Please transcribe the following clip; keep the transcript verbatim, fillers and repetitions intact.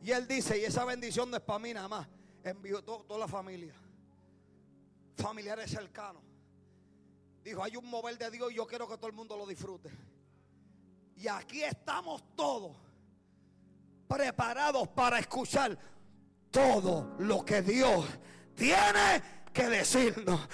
Y él dice, y esa bendición no es para mí nada más. Envió to, toda la familia, familiares cercanos. Dijo, hay un mover de Dios y yo quiero que todo el mundo lo disfrute. Y aquí estamos todos preparados para escuchar todo lo que Dios tiene que decirnos.